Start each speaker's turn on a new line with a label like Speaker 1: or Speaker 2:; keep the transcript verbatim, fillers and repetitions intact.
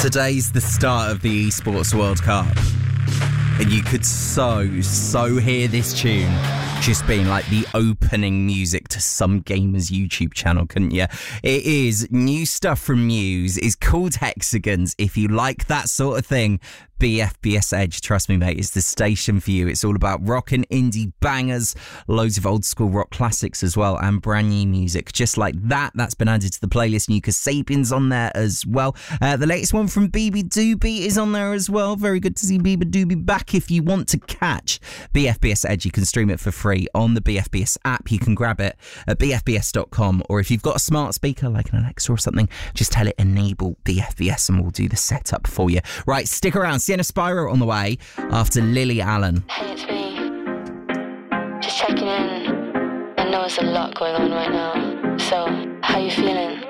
Speaker 1: Today's the start of the Esports World Cup, and you could so, so hear this tune just being like the opening music to some gamer's YouTube channel, couldn't you? It is new stuff from Muse. It's called Hexagons. If you like that sort of thing, B F B S Edge, trust me, mate, it's the station for you. It's all about rock and indie bangers, loads of old school rock classics as well, and brand new music just like that. That's been added to the playlist. New Kasabian's on there as well. Uh, the latest one from Biba Doobie is on there as well. Very good to see Biba Doobie back. If you want to catch B F B S Edge, you can stream it for free on the B F B S app. You can grab it at b f b s dot com, or if you've got a smart speaker like an Alexa or something, just tell it enable B F B S and we'll do the setup for you. Right, stick around. Sienna Spyro on the way after Lily Allen.
Speaker 2: Hey, it's me. Just checking in. I know there's a lot going on right now. So, how you feeling?